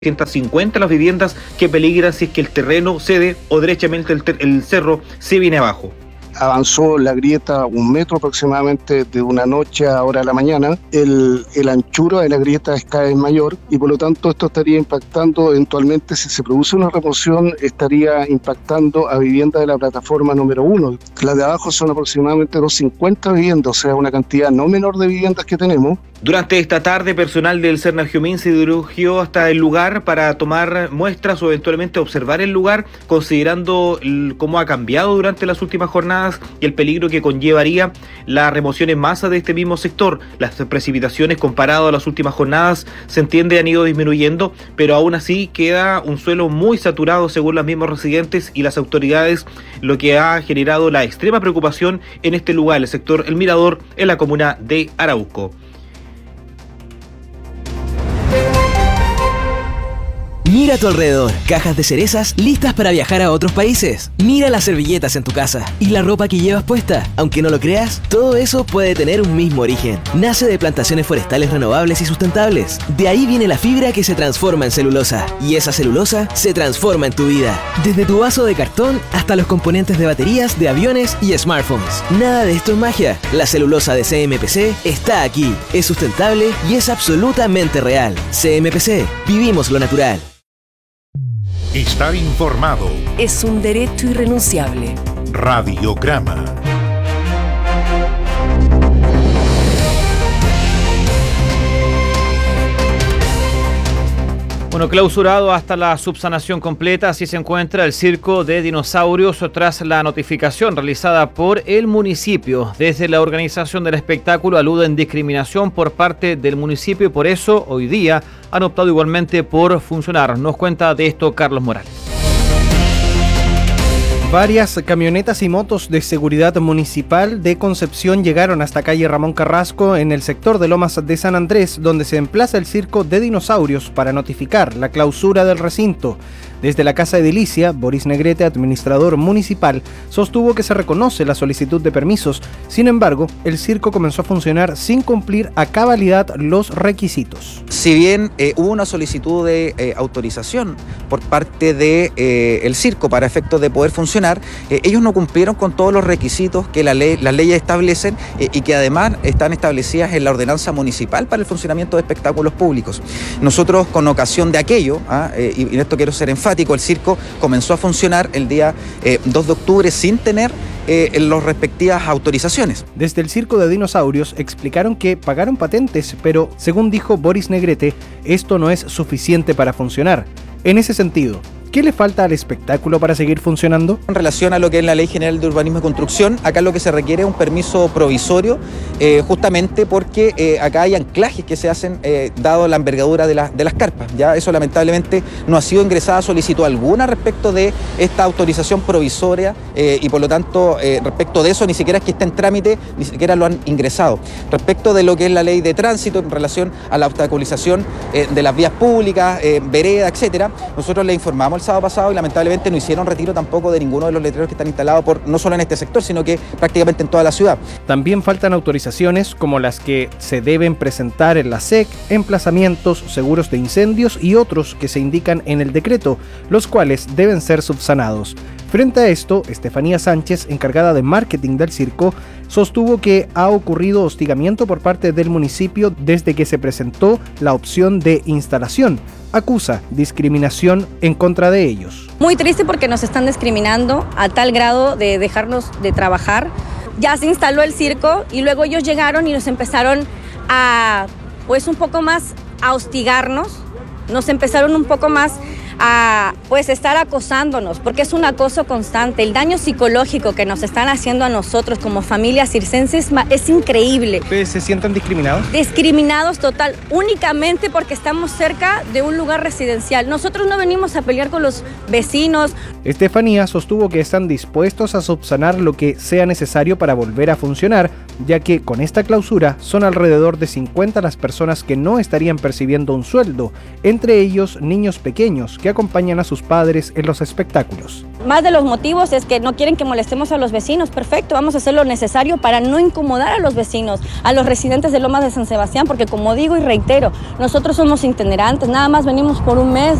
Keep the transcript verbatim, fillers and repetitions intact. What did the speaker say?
ciento cincuenta las viviendas que peligran si es que el terreno cede o derechamente el, ter- el cerro se viene abajo. Avanzó la grieta un metro aproximadamente de una noche a hora de la mañana. El, el anchura de la grieta es cada vez mayor y por lo tanto esto estaría impactando eventualmente, si se produce una remoción, estaría impactando a viviendas de la plataforma número uno. Las de abajo son aproximadamente doscientas cincuenta viviendas, o sea, una cantidad no menor de viviendas que tenemos. Durante esta tarde, personal del Cernagiomín se dirigió hasta el lugar para tomar muestras o eventualmente observar el lugar, considerando el, cómo ha cambiado durante las últimas jornadas y el peligro que conllevaría la remoción en masa de este mismo sector. Las precipitaciones comparado a las últimas jornadas se entiende han ido disminuyendo, pero aún así queda un suelo muy saturado según los mismos residentes y las autoridades, lo que ha generado la extrema preocupación en este lugar, el sector El Mirador, en la comuna de Arauco. Mira a tu alrededor, cajas de cerezas listas para viajar a otros países. Mira las servilletas en tu casa y la ropa que llevas puesta. Aunque no lo creas, todo eso puede tener un mismo origen. Nace de plantaciones forestales renovables y sustentables. De ahí viene la fibra que se transforma en celulosa. Y esa celulosa se transforma en tu vida. Desde tu vaso de cartón hasta los componentes de baterías, de aviones y smartphones. Nada de esto es magia. La celulosa de C M P C está aquí. Es sustentable y es absolutamente real. C M P C. Vivimos lo natural. Estar informado es un derecho irrenunciable. Radiograma. Bueno, clausurado hasta la subsanación completa, así se encuentra el circo de dinosaurios tras la notificación realizada por el municipio. Desde la organización del espectáculo aluden discriminación por parte del municipio y por eso hoy día han optado igualmente por funcionar. Nos cuenta de esto Carlos Morales. Varias camionetas y motos de seguridad municipal de Concepción llegaron hasta calle Ramón Carrasco en el sector de Lomas de San Andrés, donde se emplaza el circo de dinosaurios para notificar la clausura del recinto. Desde la Casa Edilicia, Boris Negrete, administrador municipal, sostuvo que se reconoce la solicitud de permisos. Sin embargo, el circo comenzó a funcionar sin cumplir a cabalidad los requisitos. Si bien eh, hubo una solicitud de eh, autorización por parte del de, eh, circo para efectos de poder funcionar, eh, ellos no cumplieron con todos los requisitos que la ley, las leyes establecen eh, y que además están establecidas en la ordenanza municipal para el funcionamiento de espectáculos públicos. Nosotros, con ocasión de aquello, ¿ah? eh, y en esto quiero ser enfático, el circo comenzó a funcionar el día eh, dos de octubre sin tener eh, las respectivas autorizaciones. Desde el circo de dinosaurios explicaron que pagaron patentes, pero según dijo Boris Negrete, esto no es suficiente para funcionar. En ese sentido, ¿qué le falta al espectáculo para seguir funcionando? En relación a lo que es la Ley General de Urbanismo y Construcción, acá lo que se requiere es un permiso provisorio, eh, justamente porque eh, acá hay anclajes que se hacen eh, dado la envergadura de, la, de las carpas. Ya eso lamentablemente no ha sido ingresada solicitud alguna respecto de esta autorización provisoria eh, y por lo tanto eh, respecto de eso ni siquiera es que esté en trámite, ni siquiera lo han ingresado. Respecto de lo que es la Ley de Tránsito en relación a la obstaculización eh, de las vías públicas, eh, vereda, etcétera, nosotros le informamos el sábado pasado y lamentablemente no hicieron retiro tampoco de ninguno de los letreros que están instalados por, no solo en este sector, sino que prácticamente en toda la ciudad. También faltan autorizaciones como las que se deben presentar en la S E C, emplazamientos, seguros de incendios y otros que se indican en el decreto, los cuales deben ser subsanados. Frente a esto, Estefanía Sánchez, encargada de marketing del circo, sostuvo que ha ocurrido hostigamiento por parte del municipio desde que se presentó la opción de instalación. Acusa discriminación en contra de ellos. Muy triste porque nos están discriminando a tal grado de dejarnos de trabajar. Ya se instaló el circo y luego ellos llegaron y nos empezaron a, pues un poco más a hostigarnos, nos empezaron un poco más a pues estar acosándonos, porque es un acoso constante. El daño psicológico que nos están haciendo a nosotros como familias circenses es increíble. ¿Ustedes se sienten discriminados? Discriminados total, únicamente porque estamos cerca de un lugar residencial. Nosotros no venimos a pelear con los vecinos. Estefanía sostuvo que están dispuestos a subsanar lo que sea necesario para volver a funcionar, ya que con esta clausura son alrededor de cincuenta las personas que no estarían percibiendo un sueldo, entre ellos niños pequeños que acompañan a sus padres en los espectáculos. Más de los motivos es que no quieren que molestemos a los vecinos. Perfecto, vamos a hacer lo necesario para no incomodar a los vecinos, a los residentes de Lomas de San Sebastián, porque como digo y reitero, nosotros somos itinerantes, nada más venimos por un mes.